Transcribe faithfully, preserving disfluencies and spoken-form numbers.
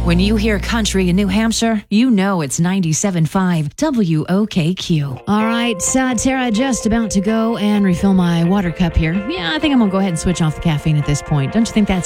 When you hear country in New Hampshire, you know it's ninety-seven point five W O K Q. All right, uh, Tara, just about to go and refill my water cup here. Yeah, I think I'm going to go ahead and switch off the caffeine at this point. Don't you think that's